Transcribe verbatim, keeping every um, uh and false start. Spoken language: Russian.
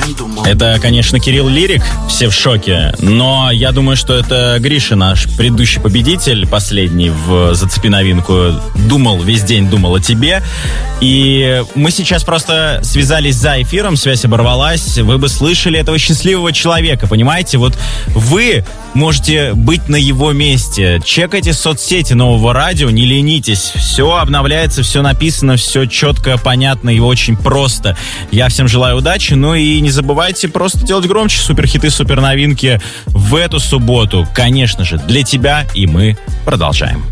Это, конечно, Кирилл Лирик, все в шоке, но я думаю, что это Гриша, наш предыдущий победитель, последний в «Зацепи новинку», думал, весь день думал о тебе. И мы сейчас просто связались за эфиром, связь оборвалась, вы бы слышали этого счастливого человека, понимаете? Вот вы можете быть на его месте. Чекайте соцсети Нового радио, не ленитесь. Все обновляется, все написано, все четко, понятно и очень просто. Я всем желаю удачи, ну и не забывайте просто делать громче суперхиты, суперновинки в эту субботу. Конечно же, для тебя, и мы продолжаем.